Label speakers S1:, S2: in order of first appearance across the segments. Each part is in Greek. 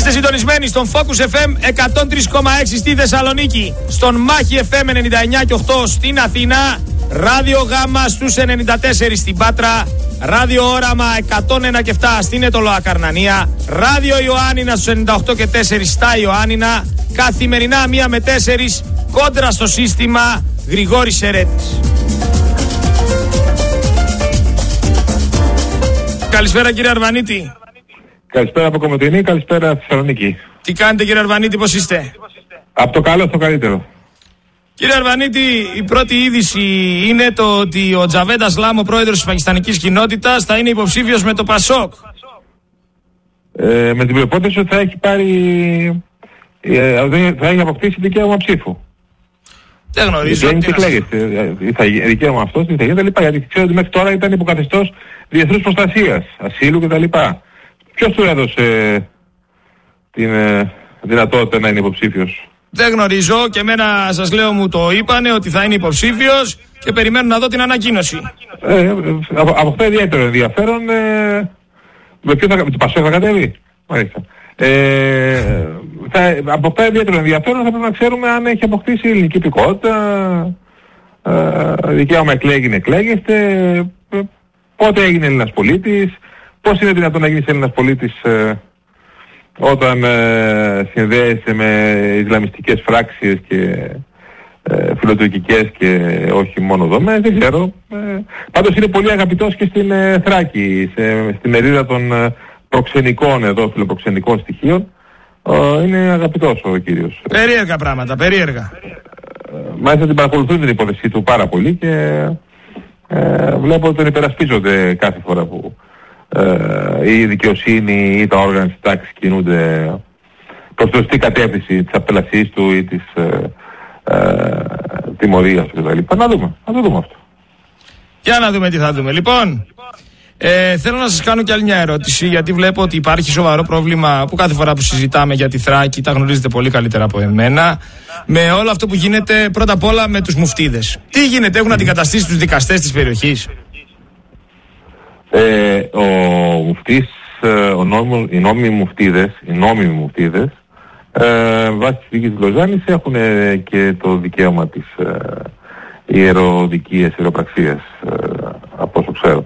S1: Είστε συντονισμένοι στον Focus FM 103,6 στη Θεσσαλονίκη, στον Μάχη FM 99 και 8 στην Αθήνα, Ράδιο Γάμα στους 94 στην Πάτρα, Ράδιο Όραμα 101 και 7 στην Ετωλοά Καρνανία, Ράδιο Ιωάννινα στους 98 και 4 στα Ιωάννινα, καθημερινά 1 με 4 κόντρα στο σύστημα Γρηγόρης Σερέτης. Καλησπέρα κύριε Αρβανίτη.
S2: Καλησπέρα από Κομωτινή, καλησπέρα Θεσσαλονίκη.
S1: Τι κάνετε κύριε Αρβανίτη, πώς είστε?
S2: Από το καλό στο καλύτερο.
S1: Κύριε Αρβανίτη, η πρώτη είδηση είναι το ότι ο Τζαβέντ Ασλάμ, ο πρόεδρος της πακιστανικής κοινότητας, θα είναι υποψήφιος με το Πασόκ.
S2: Με την προπόθεση ότι θα έχει πάρει, θα έχει αποκτήσει δικαίωμα ψήφου.
S1: Δεν γνωρίζω.
S2: Δεν εκλέγεται. Δικαίωμα αυτός, τι θα γίνει, κτλ. Γιατί ξέρω ότι μέχρι τώρα ήταν υποκαθεστώς διεθνούς προστασίας, ασύλου κτλ. Ποιος του έδωσε την δυνατότητα να είναι υποψήφιος?
S1: Δεν γνωρίζω και εμένα σας λέω μου το είπανε ότι θα είναι υποψήφιος και περιμένω να δω την ανακοίνωση.
S2: Αποκτά ιδιαίτερο ενδιαφέρον. Με ποιο το Πασόκ θα κατέβει? Μάλιστα. Αποκτά ιδιαίτερο ενδιαφέρον, θα πρέπει να ξέρουμε αν έχει αποκτήσει ελληνική υπηκότητα, δικαίωμα εκλέγεστε, πότε έγινε Έλληνας πολίτης, πώς είναι δυνατόν να γίνεις Έλληνας πολίτης όταν συνδέεσαι με Ισλαμιστικές φράξεις και φιλοτουρκικές και όχι μόνο δομές, δεν ξέρω. Πάντως είναι πολύ αγαπητός και στην Θράκη, στη μερίδα των προξενικών εδώ, φιλοπροξενικών στοιχείων. Είναι αγαπητός ο κύριος.
S1: Περίεργα πράγματα, περίεργα.
S2: Μάλιστα την παρακολουθούν την υπόθεσή του πάρα πολύ και βλέπω ότι τον υπερασπίζονται κάθε φορά που η δικαιοσύνη ή τα όργανα της τάξης κινούνται προς τη σωστή κατεύθυνση της απελασής του ή της τιμωρίας του κτλ. Να το δούμε αυτό.
S1: Για να δούμε τι θα δούμε. Λοιπόν, θέλω να σας κάνω κι άλλη μια ερώτηση, γιατί βλέπω ότι υπάρχει σοβαρό πρόβλημα που κάθε φορά που συζητάμε για τη Θράκη, τα γνωρίζετε πολύ καλύτερα από εμένα, με όλο αυτό που γίνεται πρώτα απ' όλα με τους μουφτίδες. Τι γίνεται, έχουν αντικαταστήσει τους δικαστές της περιοχής?
S2: Ο μουφτής, οι νόμιμοι μουφτίδες, βάσει της δίκης της Λοζάνης έχουν και το δικαίωμα της ιεροδικίας, ιεροπραξίας, από όσο ξέρω.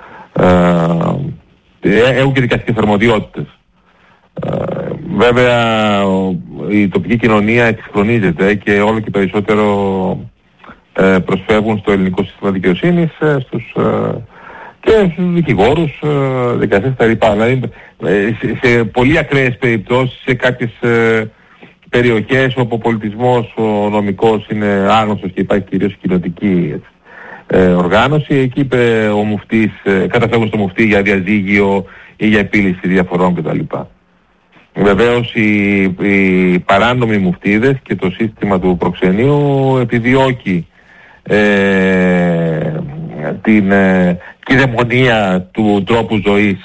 S2: Έχουν και δικαστικές αρμοδιότητες. Βέβαια η τοπική κοινωνία εξυγχρονίζεται και όλο και περισσότερο προσφεύγουν στο ελληνικό σύστημα δικαιοσύνης, και στους δικηγόρους, δικαστές κτλ. Δηλαδή σε πολύ ακραίες περιπτώσεις, σε κάποιες περιοχές όπου ο πολιτισμός ο νομικός είναι άγνωστος και υπάρχει κυρίως κοινοτική οργάνωση, εκεί ο μουφτής, καταφεύγουν στο μουφτή για διαζύγιο ή για επίλυση διαφορών κτλ. Βεβαίως οι παράνομοι μουφτίδες και το σύστημα του προξενείου επιδιώκει την κυδαιμονία του τρόπου ζωής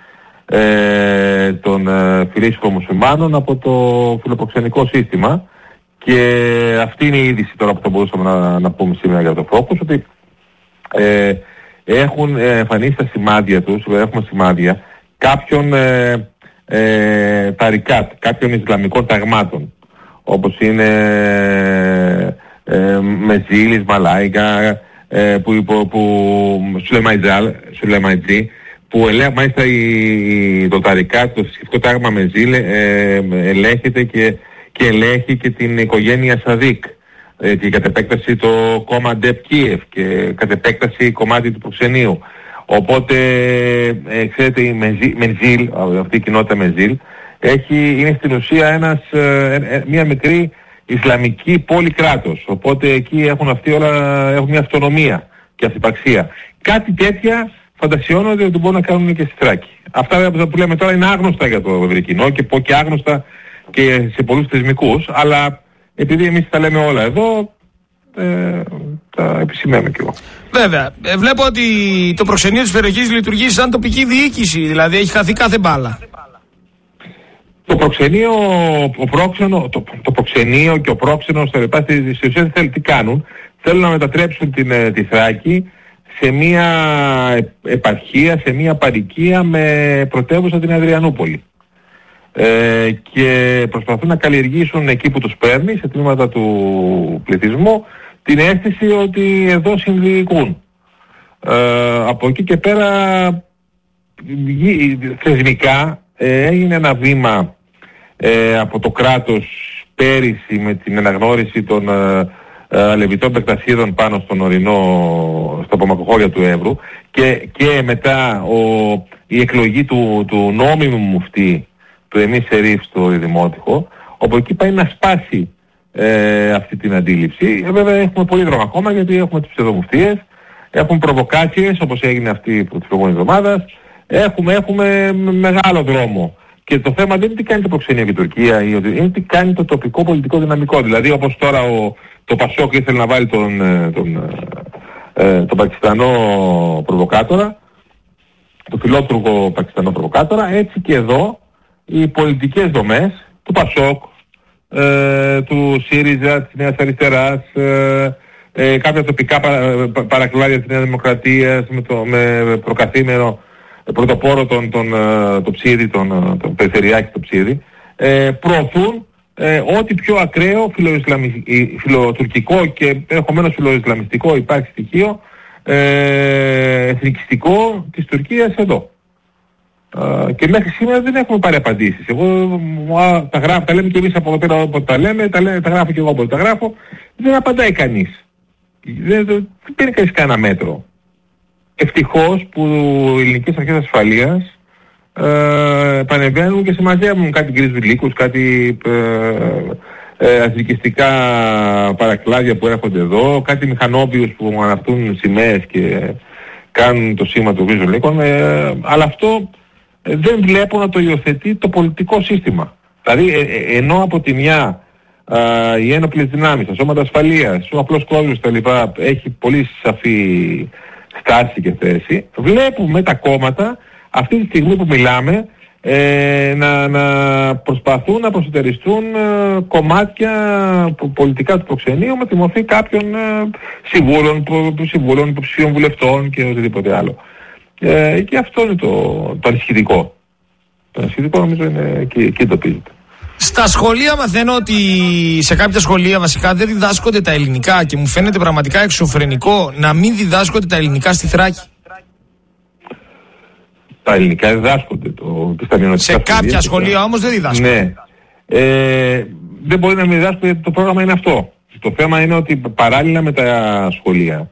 S2: των φιλήσυχων μουσουλμάνων από το φιλοπροξενικό σύστημα, και αυτή είναι η είδηση τώρα που θα μπορούσαμε να πούμε σήμερα για το Focus, ότι έχουν εμφανίσει τα σημάδια τους, έχουμε σημάδια κάποιων ταρικάτ, κάποιων Ισλαμικών ταγμάτων, όπως είναι Μεζίλης, Μαλάικα, Σουλεμαϊτζή, που μάλιστα το ταρικάτ, το θρησκευτικό τάγμα Μεζίλ, ελέγχεται και ελέγχει και την οικογένεια Σαδίκ, και κατ' επέκταση το κόμμα Ντεπ Κίεφ και κατ' επέκταση κομμάτι του προξενείου. Οπότε ξέρετε, η Μεζίλ, αυτή η κοινότητα Μεζίλ, είναι στην ουσία μια μικρή Ισλαμική πόλη κράτος. Οπότε εκεί έχουν μια αυτονομία και αυτυπαξία. Κάτι τέτοια φαντασιώνονται ότι μπορούν να κάνουν και στη Θράκη. Αυτά που λέμε τώρα είναι άγνωστα για το ευρύ κοινό και άγνωστα και σε πολλούς θεσμικούς, αλλά επειδή εμείς τα λέμε όλα εδώ, τα επισημαίνω κι εγώ.
S1: Βέβαια, βλέπω ότι το προξενείο της περιοχής λειτουργεί σαν τοπική διοίκηση, δηλαδή έχει χαθεί κάθε μπάλα.
S2: Το προξενείο, το προξενείο και ο πρόξενος, στη ουσία τι κάνουν? Θέλουν να μετατρέψουν τη Θράκη σε μια επαρχία, σε μια παροικία με πρωτεύουσα την Αδριανούπολη. και προσπαθούν να καλλιεργήσουν εκεί που τους παίρνει, σε τμήματα του πληθυσμού, την αίσθηση ότι εδώ συνδιοικούν. Από εκεί και πέρα θεσμικά έγινε ένα βήμα από το κράτος πέρυσι με την αναγνώριση των αλεβιτών πεκτασίδων πάνω στον ορεινό, στα απομακροχώρια του Εύρου, και μετά η εκλογή του νόμιμου μουφτή του Εμείς Σερίφ στο Δημότυχο, όπου εκεί πάει να σπάσει αυτή την αντίληψη. Βέβαια έχουμε πολύ δρόμο ακόμα, γιατί έχουμε τις ψευδομουφτίες, έχουμε προβοκάτσιες όπως έγινε αυτή της προηγούμενης εβδομάδας, έχουμε μεγάλο δρόμο. Και το θέμα δεν είναι τι κάνει το προξενείο και η Τουρκία, είναι τι κάνει το τοπικό πολιτικό δυναμικό. Δηλαδή όπως τώρα το Πασόκ ήθελε να βάλει τον Πακιστανό προβοκάτορα, το φιλότουρκο Πακιστανό προβοκάτορα, έτσι και εδώ οι πολιτικές δομές του Πασόκ, του ΣΥΡΙΖΑ, της Νέας Αριστεράς, κάποια τοπικά παρακλάδια της Νέας Δημοκρατίας με προκαθήμενο πρωτοπόρο το Ψίδι, τον Περιφερειάρχη το Ψίδι, προωθούν ό,τι πιο ακραίο φιλοτουρκικό και ενδεχομένως φιλοϊσλαμιστικό υπάρχει στοιχείο εθνικιστικό της Τουρκίας εδώ. Και μέχρι σήμερα δεν έχουμε πάρει απαντήσεις. Εγώ τα λέμε και εμείς από εδώ πέρα όποτε τα γράφω και εγώ όποτε τα γράφω, δεν απαντάει κανείς. Δεν παίρνει κανείς κανένα μέτρο. Ευτυχώς που οι ελληνικές αρχές ασφαλείας πανεβαίνουν και συμμαζεύουν κάτι γκρίζους, κάτι εθνικιστικά παρακλάδια που έρχονται εδώ, κάτι μηχανόπιους που αναρτούν σημαίες και κάνουν το σήμα του γκρίζου λύκων, αλλά αυτό δεν βλέπω να το υιοθετεί το πολιτικό σύστημα. Δηλαδή ενώ από τη μια οι ένοπλες δυνάμεις, τα σώματα ασφαλείας, ο απλός κόσμος κτλ. Έχει πολύ σαφή στάση και θέση, βλέπουμε τα κόμματα αυτή τη στιγμή που μιλάμε να προσπαθούν να προσετεριστούν κομμάτια πολιτικά του προξενείου με τη μορφή κάποιων συμβούλων, υποψηφίων βουλευτών και οτιδήποτε άλλο. Και αυτό είναι το ανησυχητικό. Το ανησυχητικό νομίζω είναι εκεί εντοπίζεται.
S1: Στα σχολεία μαθαίνω ότι σε κάποια σχολεία βασικά δεν διδάσκονται τα ελληνικά και μου φαίνεται πραγματικά εξωφρενικό να μην διδάσκονται τα ελληνικά στη Θράκη.
S2: Τα ελληνικά διδάσκονται.
S1: Σε κάποια σχολεία όμως δεν διδάσκονται.
S2: Ναι. Δεν μπορεί να μην διδάσκονται γιατί το πρόγραμμα είναι αυτό. Το θέμα είναι ότι παράλληλα με τα σχολεία,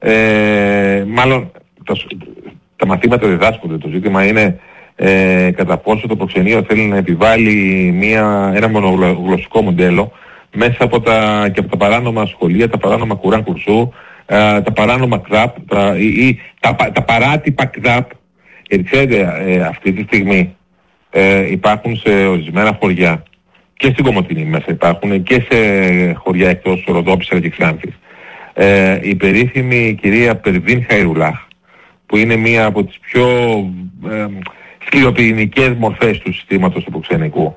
S2: μάλλον τα μαθήματα διδάσκονται. Το ζήτημα είναι κατά πόσο το προξενείο θέλει να επιβάλλει ένα μονογλωσσικό μοντέλο μέσα από τα παράνομα σχολεία, τα παράνομα κουράν κουρσού, τα παράνομα ΚΔΑΠ ή τα παράτυπα ΚΔΑΠ. Γιατί ξέρετε, αυτή τη στιγμή υπάρχουν σε ορισμένα χωριά και στην Κομοτηνή μέσα υπάρχουν και σε χωριά εκτός Ροδόπης και Ξάνθης, η περίφημη κυρία Περβίν Χαϊρουλάχ, που είναι μία από τις πιο σκληροπυρηνικές μορφές του συστήματος του προξενικού,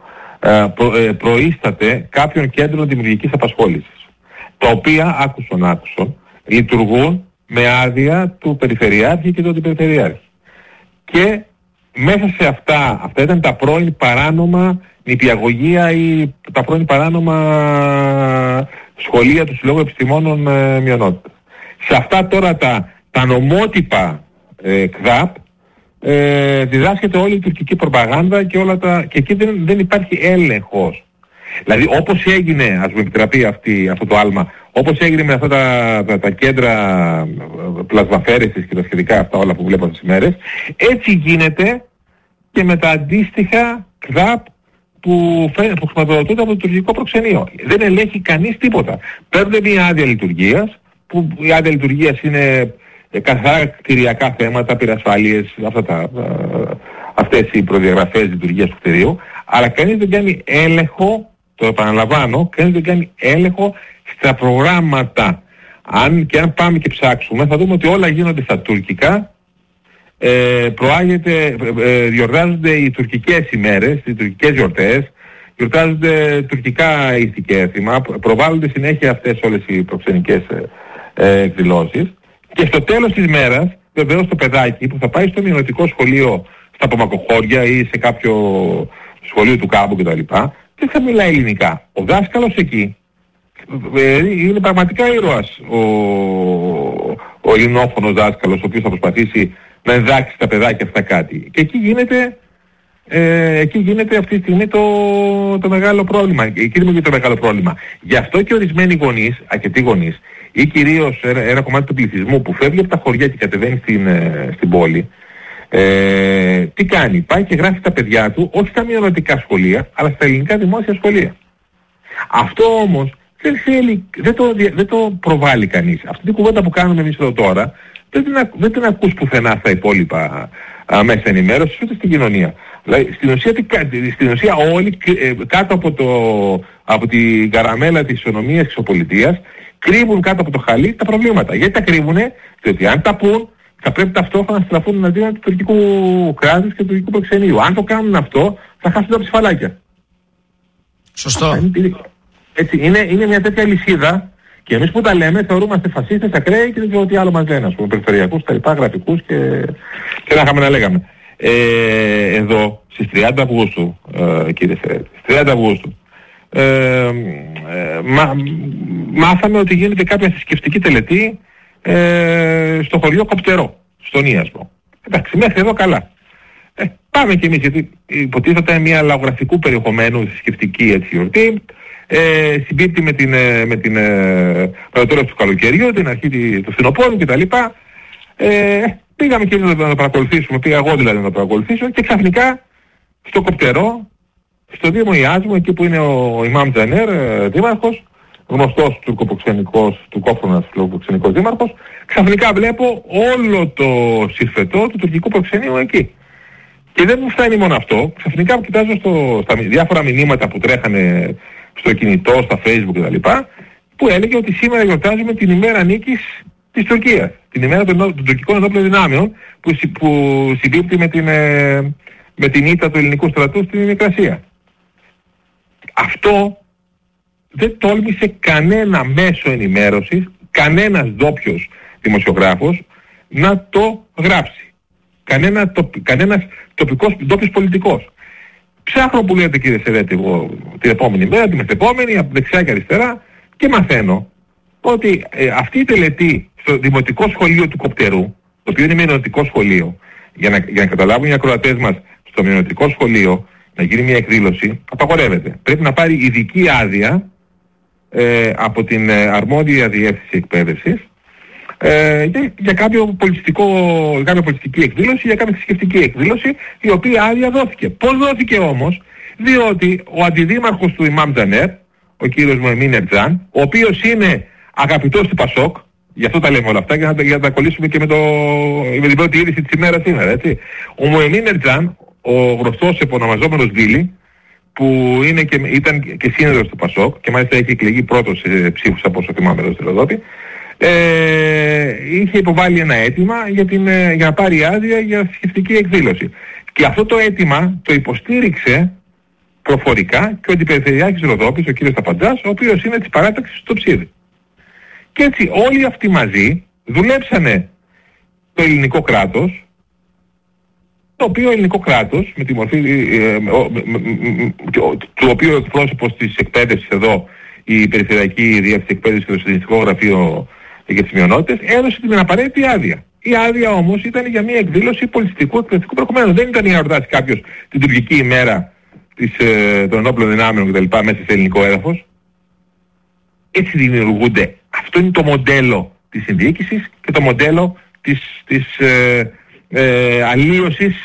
S2: προείσταται κάποιων κέντρων δημιουργικής απασχόλησης, τα οποία, άκουσον, λειτουργούν με άδεια του Περιφερειάρχη και του Αντιπεριφερειάρχη. Και μέσα σε αυτά ήταν τα πρώην παράνομα νηπιαγωγεία ή τα πρώην παράνομα σχολεία του Συλλόγου Επιστημόνων Μειονότητας. Σε αυτά τώρα τα νομότυπα ΚΔΑΠ διδάσκεται όλη η τουρκική προπαγάνδα και και εκεί δεν υπάρχει έλεγχος. Δηλαδή όπως έγινε, ας μου επιτραπεί αυτό το άλμα, όπως έγινε με αυτά τα κέντρα πλασμαφέρεσης και τα σχετικά αυτά όλα που βλέπω τις ημέρες, έτσι γίνεται και με τα αντίστοιχα ΚΔΑΠ που χρηματοδοτούνται από το τουρκικό προξενείο. Δεν ελέγχει κανείς τίποτα. Παίρνουν μια άδεια λειτουργίας, που η άδεια λειτουργίας είναι καθαρά κτηριακά θέματα, πυρασφάλειες, αυτές οι προδιαγραφές λειτουργίας του κτηρίου, αλλά κανείς δεν κάνει έλεγχο, το επαναλαμβάνω, κανείς δεν κάνει έλεγχο στα προγράμματα. Αν πάμε και ψάξουμε θα δούμε ότι όλα γίνονται στα τουρκικά, διορτάζονται οι τουρκικές ημέρες, οι τουρκικές γιορτές, γιορτάζονται τουρκικά ηθική έθιμα, προβάλλονται συνέχεια αυτές όλες οι προξενικές εκδηλώσεις και στο τέλος της μέρας βεβαίως το παιδάκι που θα πάει στο μειονοτικό σχολείο στα απομακροχώρια ή σε κάποιο σχολείου του Κάμπου κτλ. Δεν θα μιλάει ελληνικά. Ο δάσκαλος εκεί είναι πραγματικά ήρωας ο ελληνόφωνος δάσκαλος, ο οποίος θα προσπαθήσει να ενδάξει τα παιδάκια αυτά κάτι. Και εκεί γίνεται αυτή τη στιγμή το μεγάλο πρόβλημα. Εκεί δημιουργείται το μεγάλο πρόβλημα. Γι' αυτό και ορισμένοι γονείς, αρκετοί γονείς, ή κυρίως ένα κομμάτι του πληθυσμού που φεύγει από τα χωριά και κατεβαίνει στην πόλη, τι κάνει? Πάει και γράφει τα παιδιά του όχι στα μειονοτικά σχολεία, αλλά στα ελληνικά δημόσια σχολεία. Αυτό όμως δεν το προβάλλει κανείς. Αυτή την κουβέντα που κάνουμε εμείς εδώ τώρα δεν την ακούς πουθενά στα υπόλοιπα μέσα ενημέρωσης, ούτε στην κοινωνία. Δηλαδή, στην ουσία όλοι κάτω από την καραμέλα της ισονομίας της εξωπολιτείας κρύβουν κάτω από το χαλί τα προβλήματα. Γιατί τα κρύβουνε? Διότι αν τα πούν θα πρέπει ταυτόχρονα να στραφούν εναντίον του τουρκικού κράτους και του τουρκικού προξενείου. Αν το κάνουν αυτό θα χάσουν τα ψηφαλάκια.
S1: Σωστό.
S2: Έτσι, είναι μια τέτοια λυσίδα και εμείς που τα λέμε θεωρούμαστε φασίστες, ακραίοι και δεν ξέρω τι άλλο μας λένε, ας πούμε, περιφερειακούς, τα λοιπά, γραφικούς και να είχαμε να λέγαμε. Εδώ στις 30 Αυγούστου, κύριε Σερέτη, στις 30 Αυγούστου, μάθαμε ότι γίνεται κάποια θρησκευτική τελετή στο χωριό Κοπτερό, στον Ίασμο. Εντάξει, μέχρι εδώ καλά. Πάμε κι εμείς, γιατί υποτίθεται μια λαογραφικού περιεχομένου θρησκευτική έτσι γιορτή, συμπίπτει με το τέλος του καλοκαιριού, την αρχή του φθινοπόρου κτλ. Πήγαμε και εμείς να το παρακολουθήσουμε, πήγα εγώ δηλαδή να το παρακολουθήσω και ξαφνικά στο Κοπτερό, στο Δήμο Ιάσμου, εκεί που είναι ο Ιμάμ Τζανέρ, δήμαρχος, γνωστός τουρκόφωνας προξενικός δήμαρχος, ξαφνικά βλέπω όλο το συρφετό του τουρκικού προξενείου εκεί. Και δεν μου φτάνει μόνο αυτό, ξαφνικά κοιτάζω στα διάφορα μηνύματα που τρέχανε στο κινητό, στα Facebook κτλ. Που έλεγε ότι σήμερα γιορτάζουμε την ημέρα νίκης της Τουρκίας. Την ημέρα των τουρκικών ενόπλων δυνάμεων που συμπίπτει με την ήττα του ελληνικού στρατού στην Μικρασία. Αυτό δεν τόλμησε κανένα μέσο ενημέρωσης, κανένας ντόπιος δημοσιογράφος να το γράψει. Κανένας ντόπιος πολιτικός. Ψάχνω που λέτε κύριε Σερέτη εγώ την επόμενη μέρα, την μεθεπόμενη, από δεξιά και αριστερά και μαθαίνω ότι αυτή η τελετή στο Δημοτικό Σχολείο του Κοπτερού, το οποίο είναι μειονοτικό σχολείο, για να καταλάβουν οι ακροατές μας, στο μειονοτικό σχολείο να γίνει μια εκδήλωση, απαγορεύεται. Πρέπει να πάρει ειδική άδεια από την αρμόδια διεύθυνση εκπαίδευσης για κάποια πολιτιστική εκδήλωση, για κάποια θρησκευτική εκδήλωση, η οποία άδεια δόθηκε. Πώς δόθηκε όμως? Διότι ο αντιδήμαρχος του Ιμάμ Τζανέρ, ο κύριος Μοεμίν Ερτζάν, ο οποίος είναι αγαπητός του Πασόκ, γι' αυτό τα λέμε όλα αυτά, για να τα κολλήσουμε και με την πρώτη είδηση της ημέρας σήμερα, έτσι. Ο Μοεμίν Ερτζάν, ο γνωστός επωνομαζόμενος Δίλη, που ήταν και σύνδρος του Πασόκ και μάλιστα έχει εκλεγεί πρώτος ψήφους από όσο θυμάμαι εδώ στη Ροδόπη, είχε υποβάλει ένα αίτημα για να πάρει άδεια για θρησκευτική εκδήλωση. Και αυτό το αίτημα το υποστήριξε προφορικά και ο αντιπεριφερειάρχης Ροδόπης, ο κύριος Ταπαντζάς, ο οποίος είναι της παράταξης στο Ψήρι. Και έτσι όλοι αυτοί μαζί δουλέψανε το ελληνικό κράτος, το οποίο ελληνικό κράτος, με τη μορφή του οποίου ο εκπρόσωπος της εκπαίδευσης εδώ, η Περιφερειακή Διεύθυνση Εκπαίδευσης και το Συντηρητικό Γραφείο για τις Μειονότητες, έδωσε την απαραίτητη άδεια. Η άδεια όμως ήταν για μια εκδήλωση πολιτιστικού εκπαιδευτικού προηγουμένου. Δεν ήταν για να εορτάσει κάποιος την τουρκική ημέρα των ενόπλων δυνάμεων κτλ. Μέσα σε ελληνικό έδαφος. Έτσι δημιουργούνται. Αυτό είναι το μοντέλο της συνδιοίκησης και το μοντέλο της αλλίωσης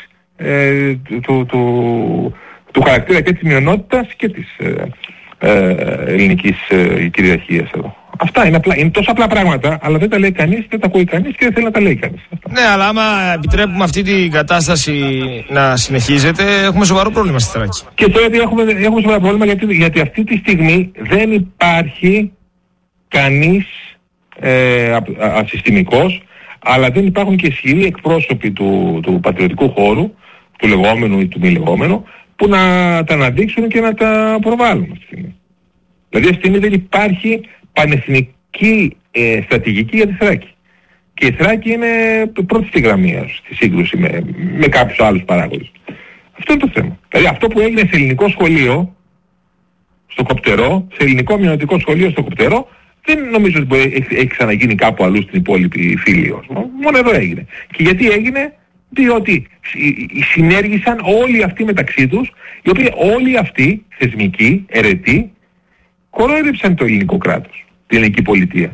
S2: του χαρακτήρα και της μειονότητας και της ελληνικής κυριαρχίας εδώ. Αυτά είναι τόσο απλά πράγματα, αλλά δεν τα λέει κανείς, δεν τα ακούει κανείς και δεν θέλει να τα λέει κανείς.
S1: Ναι, αλλά άμα επιτρέπουμε αυτή την κατάσταση να συνεχίζεται, έχουμε σοβαρό πρόβλημα στη Θράκη.
S2: Και τώρα έχουμε σοβαρό πρόβλημα γιατί αυτή τη στιγμή δεν υπάρχει κανείς ασυστημικός, αλλά δεν υπάρχουν και ισχυροί εκπρόσωποι του πατριωτικού χώρου, του λεγόμενου ή του μη λεγόμενου, που να τα αναδείξουν και να τα προβάλλουν αυτή τη στιγμή. Δηλαδή αυτή τη στιγμή δεν υπάρχει πανεθνική στρατηγική για τη Θράκη. Και η Θράκη είναι πρώτη στη γραμμή στη σύγκρουση με κάποιους άλλους παράγοντες. Αυτό είναι το θέμα. Δηλαδή αυτό που έγινε σε ελληνικό σχολείο, στο Κοπτερό, σε ελληνικό μειονοτικό σχολείο στο Κοπτερό, δεν νομίζω ότι έχει ξαναγίνει κάπου αλλού στην υπόλοιπη Φίλιο. Μόνο εδώ έγινε. Και γιατί έγινε? Διότι συνέργησαν όλοι αυτοί μεταξύ τους, οι οποίοι όλοι αυτοί, θεσμικοί, αιρετοί, κορόιδεψαν το ελληνικό κράτος, την ελληνική πολιτεία.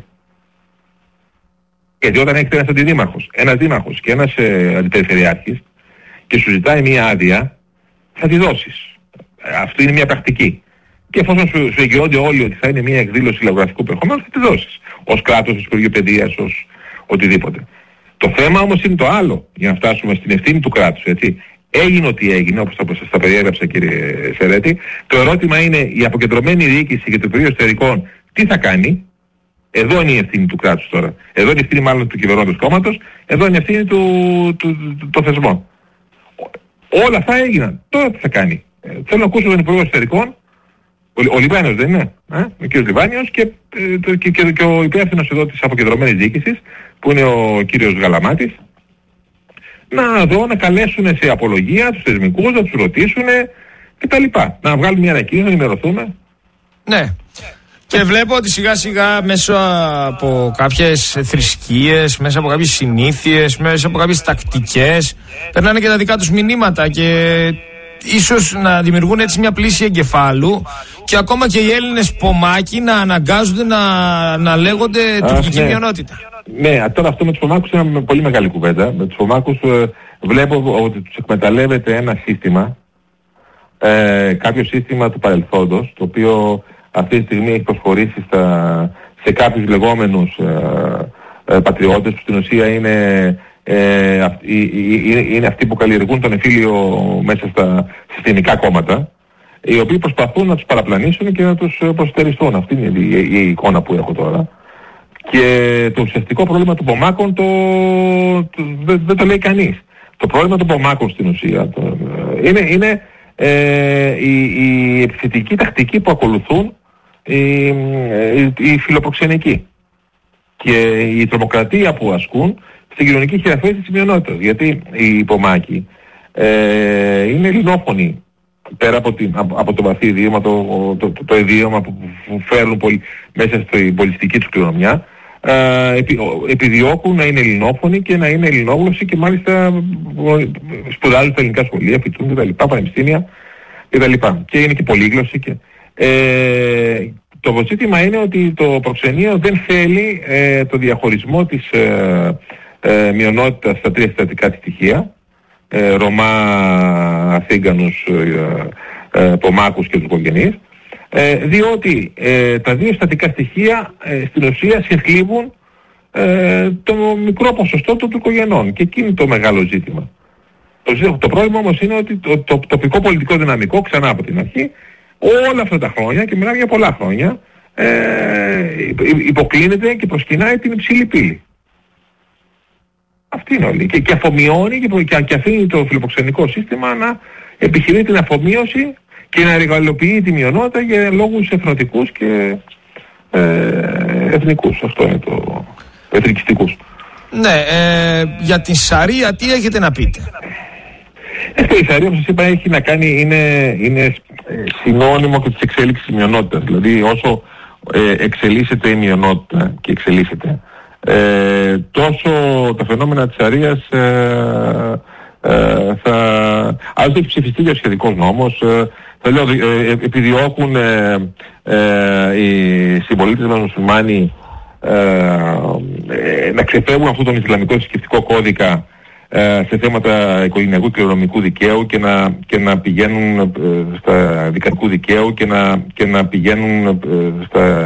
S2: Γιατί όταν έχετε ένας δήμαρχος και ένας αντιπεριφερειάρχης και σου ζητάει μία άδεια, θα τη δώσεις. Αυτή είναι μία πρακτική. Και εφόσον σου εγγυώνται όλοι ότι θα είναι μία εκδήλωση λαογραφικού περιεχομένου, θα τη δώσεις. Ως κράτος, ως Υπουργείο Παιδείας, ως οτιδήποτε. Το θέμα όμως είναι το άλλο, για να φτάσουμε στην ευθύνη του κράτους, έτσι. Έγινε ό,τι έγινε, όπως σας τα περιέγραψα κύριε Σερέτη. Το ερώτημα είναι η αποκεντρωμένη διοίκηση και το Υπουργείο Εσωτερικών τι θα κάνει. Εδώ είναι η ευθύνη του κράτους τώρα. Εδώ είναι η ευθύνη μάλλον του κυβερνώντος κόμματος, εδώ είναι η ευθύνη του θεσμών. Όλα αυτά έγιναν. Τώρα τι θα κάνει? Θέλω να ακούσω τον Υπουργό Εσωτερικών, ο Λιβάνιος δεν είναι, ο κ. Λιβάνιος και ο υπεύθυνος εδώ της αποκεντρωμένης διοίκησης, που είναι ο κύριος Γαλαμάτης, να καλέσουν σε απολογία τους θεσμικούς, να τους ρωτήσουν κτλ. Να βγάλουν μια ανακοίνωση, να ενημερωθούμε.
S1: Ναι. Και βλέπω ότι σιγά σιγά μέσα από κάποιες θρησκείες, μέσα από κάποιες συνήθειες, μέσα από κάποιες τακτικές, περνάνε και τα δικά τους μηνύματα και ίσως να δημιουργούν έτσι μια πλήση εγκεφάλου και ακόμα και οι Έλληνες πομάκοι να αναγκάζονται να λέγονται τουρκική μειονότητα.
S2: Ναι, τώρα αυτό με τους πομάκους είναι μια πολύ μεγάλη κουβέντα. Με τους πομάκους βλέπω ότι τους εκμεταλλεύεται ένα σύστημα, κάποιο σύστημα του παρελθόντος, το οποίο αυτή τη στιγμή έχει προσχωρήσει σε κάποιους λεγόμενους πατριώτες που στην ουσία είναι αυτοί που καλλιεργούν τον εμφύλιο μέσα στα συστημικά κόμματα, οι οποίοι προσπαθούν να τους παραπλανήσουν και να τους προστεριστούν. Αυτή είναι η εικόνα που έχω τώρα. Και το ουσιαστικό πρόβλημα των πομάκων δεν το λέει κανείς. Το πρόβλημα των πομάκων στην ουσία είναι η επιθετική τακτική που ακολουθούν οι φιλοπροξενικοί και η τρομοκρατία που ασκούν στην κοινωνική χειραφέτηση της μειονότητας. Γιατί οι πομάκοι είναι ελληνόφωνοι, πέρα από το βαθύ ιδίωμα, το ιδίωμα που φέρνουν μέσα στην πολιτιστική τους κληρονομιά, επιδιώκουν να είναι ελληνόφωνοι και να είναι ελληνόγλωσσοι και μάλιστα σπουδάζουν στα ελληνικά σχολεία, φοιτούν κτλ, πανεπιστήμια κτλ. Και είναι και πολύγλωσσοι. Το ζήτημα είναι ότι το προξενείο δεν θέλει το διαχωρισμό της μειονότητας στα τρία συστατικά στοιχεία, Ρωμά, Αθήγανους, Πομάκους και τους οικογενείς, διότι τα δύο συστατικά στοιχεία στην ουσία συγχλίβουν το μικρό ποσοστό των τουρκογενών και εκεί είναι το μεγάλο ζήτημα. Το πρόβλημα όμως είναι ότι το τοπικό πολιτικό δυναμικό, ξανά από την αρχή, όλα αυτά τα χρόνια, και μιλάμε για πολλά χρόνια, υποκλίνεται και προσκυνάει την υψηλή πύλη. Αυτή είναι όλη. Και αφομοιώνει και αφήνει το φιλοποξενικό σύστημα να επιχειρεί την αφομοίωση και να εργαλειοποιεί τη μειονότητα για λόγους εθνοτικούς και εθνικούς. Αυτό είναι το εθνικιστικούς.
S1: Ναι, για τη Σαρία τι έχετε να πείτε?
S2: Η Σαρία, όπως σας είπα, έχει να κάνει, είναι συνώνυμο και της εξέλιξης της μειονότητας. Δηλαδή όσο εξελίσσεται η μειονότητα και εξελίσσεται, τόσο τα φαινόμενα της Σαρίας αν δεν έχει ψηφιστεί για σχετικός νόμος, θα λέω, επιδιώκουν οι συμπολίτες μας μουσουλμάνοι να ξεφεύγουν αυτόν τον Ισλαμικό θρησκευτικό κώδικα σε θέματα οικογενειακού και κληρονομικού δικαίου και να πηγαίνουν στα δικαστικού δικαίου και να πηγαίνουν στα